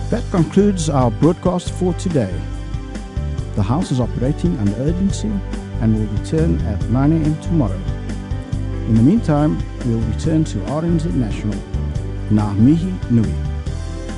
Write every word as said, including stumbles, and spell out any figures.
That concludes our broadcast for today. The house is operating under urgency and will return at nine a.m. tomorrow. In the meantime, we'll return to R N Z National. Ngā mihi nui.